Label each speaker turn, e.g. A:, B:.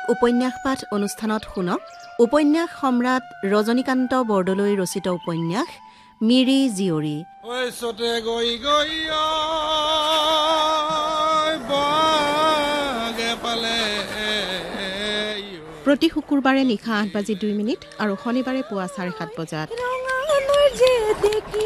A: উপন্যাস পাঠ অনুষ্ঠানত শুনক উপন্যাস সম্ৰাট ৰজনীকান্ত বৰদলৈ ৰচিত উপন্যাস মিৰি জীয়ৰী।
B: প্ৰতি শুকুৰবাৰে নিশা 8:02 আৰু শনিবাৰে পুৱা 7:30 বজাত।